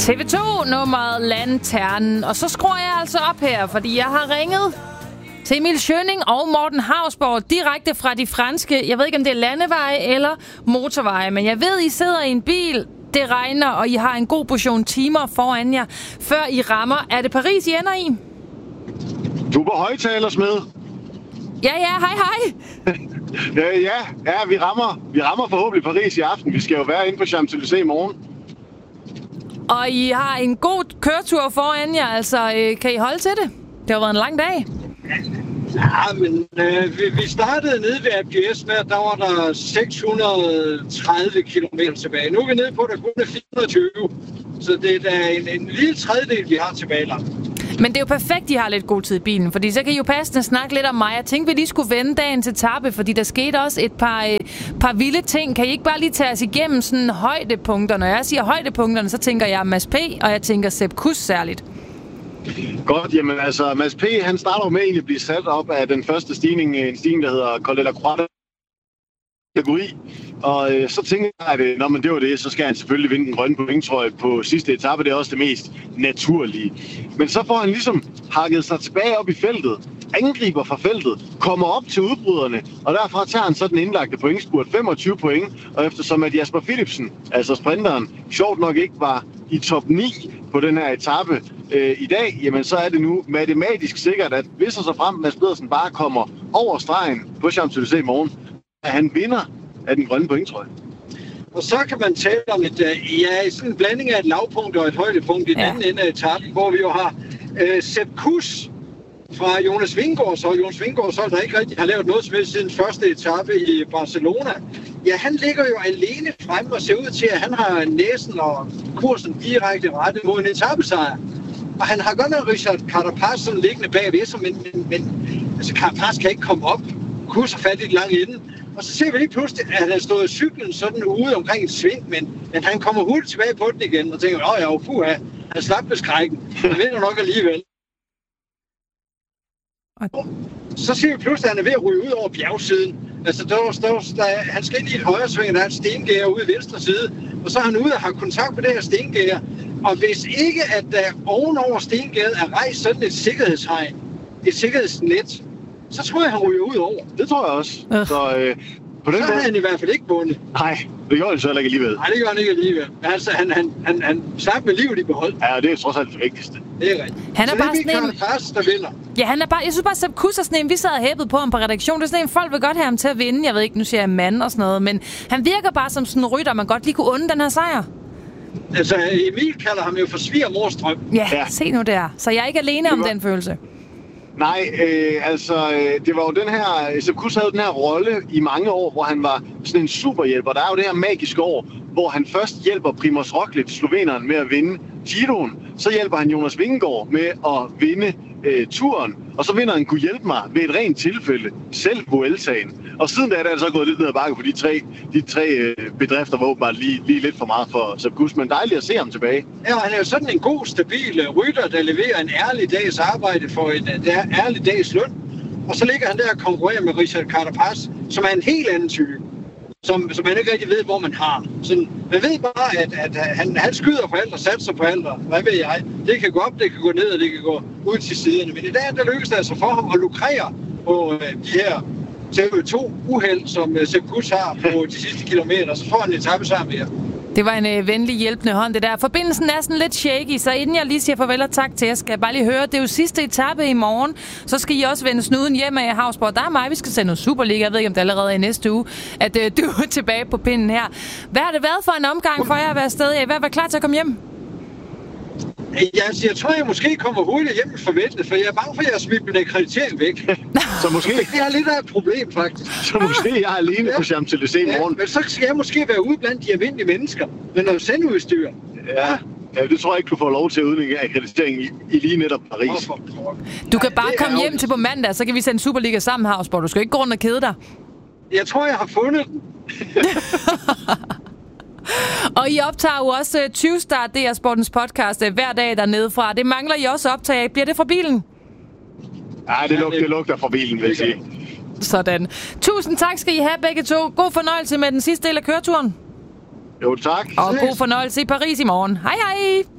TV2-nummeret Lanternen. Og så skruer jeg altså op her, fordi jeg har ringet til Emil Schønning og Morten Hausborg direkte fra de franske, jeg ved ikke om det er landeveje eller motorveje, men jeg ved, I sidder i en bil, det regner, og I har en god portion timer foran jer, før I rammer. Er det Paris, I ender i? Du er på højtalersmed. Ja, hej. Ja, vi rammer forhåbentlig Paris i aften. Vi skal jo være inde på Champs-Élysées i morgen. Og I har en god køretur foran jer, altså kan I holde til det? Det har været en lang dag. Ja, men vi startede nede ved APS med, at der var der 630 km tilbage. Nu er vi nede på, at der kun er 420. Så det er da en lille tredjedel, vi har tilbage. Men det er jo perfekt, I har lidt god tid i bilen, fordi så kan I jo passende snakke lidt om mig. Jeg tænkte, vi lige skulle vende dagen til etape, fordi der skete også et par vilde ting. Kan I ikke bare lige tage os igennem sådan højdepunkter? Når jeg siger højdepunkterne, så tænker jeg Mads P., og jeg tænker Sepp Kuss særligt. Godt, jamen altså, Mads P., han starter med egentlig at blive sat op af den første stigning, en stigning, der hedder Col de la Croix kategori. Og så tænker jeg, at når man det var det, så skal han selvfølgelig vinde den grønne pointtrøje på sidste etape. Det er også det mest naturlige. Men så får han ligesom hakket sig tilbage op i feltet, angriber fra feltet, kommer op til udbryderne, og derfra tager han så den indlagte pointspurt, 25 point. Og eftersom at Jasper Philipsen, altså sprinteren, sjovt nok ikke var i top 9 på den her etape i dag, jamen så er det nu matematisk sikkert, at hvis og så frem Mads Pedersen bare kommer over stregen på Champs-Élysées i morgen, at han vinder af den grønne pointtrøje. Og så kan man tale om sådan en blanding af et lavpunkt og et højdepunkt i den anden ende af etappen, hvor vi jo har Sepp Kuss fra Jonas Vingegaards hold. Jonas Vingegaards hold, der ikke rigtig har lavet noget som helst siden første etape i Barcelona. Ja, han ligger jo alene frem og ser ud til, at han har næsen og kursen direkte rettet mod en etapesejr. Og han har godt nok Richard Carapaz sådan liggende bagved sig, men altså Carapaz kan ikke komme op. Kuss er fat i langt inden. Og så ser vi lige pludselig, at han har stået cyklen sådan ude omkring et sving, men han kommer hurtigt tilbage på den igen og tænker, han slap med skrækken. Han vinder nok alligevel. Så ser vi pludselig, at han er ved at ryge ud over bjergsiden. Altså, han skal ind i et højre sving, og der er et stengære ude i venstre side. Og så er han ude og har kontakt med det her stengære. Og hvis ikke, at der ovenover stengæret er rejst sådan et sikkerhedshegn, et sikkerhedsnet, så tror jeg, han ryger ud over. Det tror jeg også. Så på den så havde han i hvert fald ikke vundet. Nej, det gjorde han så ikke alligevel. Nej, det gjorde han ikke alligevel. Men altså, han slap med livet i behold. Ja, det er trods alt det vigtigste. Det er rigtigt. Han er så bare det er Carapaz, der vinder. Ja, han er bare, jeg synes bare, Sepp Kuss er sådan en, vi sad og hæppede på ham på redaktion. Det er sådan en, folk vil godt have ham til at vinde. Jeg ved ikke, nu siger jeg mand og sådan noget, men han virker bare som sådan en rytter, man godt lige kunne unde den her sejr. Altså, Emil kalder ham jo for svigermorstrøm. Ja, se nu der. Så jeg er ikke alene om den følelse. Nej, det var jo den her, Sepp Kuss havde den her rolle i mange år, hvor han var sådan en superhjælper. Der er jo det her magiske år, hvor han først hjælper Primož Roglič, sloveneren, med at vinde Giroen. Så hjælper han Jonas Vingegaard med at vinde turen. Og så vinder han, kunne hjælpe mig ved et rent tilfælde, selv Vueltaen. Og siden da er det så gået lidt ned ad bakke på de tre bedrifter, var åbenbart lige lidt for meget for Sepp Kuss. Men dejligt at se ham tilbage. Ja, han er jo sådan en god, stabil rytter, der leverer en ærlig dags arbejde for en ærlig dags løn. Og så ligger han der og konkurrerer med Richard Carapaz, som er en helt anden type. Som man ikke rigtig ved, hvor man har. Sådan, man ved bare, at han skyder på alt og satser på alt. Hvad ved jeg? Det kan gå op, det kan gå ned, og det kan gå ud til siderne. Men i dag, der lykkes det altså for ham at lukrere på de her CO2-uheld, som Sepp Kuss har på de sidste kilometer. Så får han en etappesejr mere. Det var en venlig hjælpende hånd, det der. Forbindelsen er sådan lidt shaky, så inden jeg lige siger farvel og tak til jer, skal jeg bare lige høre, det er jo sidste etape i morgen, så skal I også vende snuden hjem af Hausborg. Der er mig, vi skal sende noget Superliga. Jeg ved ikke, om det allerede er i næste uge, at du er tilbage på pinden her. Hvad har det været for en omgang for jer at være afsted? Hvad var klar til at komme hjem? Jeg tror, jeg måske kommer hurtigt hjem forventet, for jeg er bange for, at jeg har smidt min akkreditering væk. Så måske... Det er lidt af et problem, faktisk. Så måske jeg er alene på Champs-Élysées i morgen. Men så skal jeg måske være ude blandt de almindelige mennesker, med noget sendudstyr. Ja, det tror jeg ikke, du får lov til at udlægge akkreditering i lige netop Paris. Du kan bare komme hjem til på mandag, så kan vi sende Superliga sammen, Hausborg. Du skal ikke gå rundt og kede dig. Jeg tror, jeg har fundet den. Og I optager jo også 20 Start DR Sportens podcast hver dag dernede fra. Det mangler I også optage. Bliver det fra bilen? Ja, det lugter fra bilen, vil jeg sige. Sådan. Tusind tak skal I have begge to. God fornøjelse med den sidste del af køreturen. Jo, tak. Og god fornøjelse i Paris i morgen. Hej hej!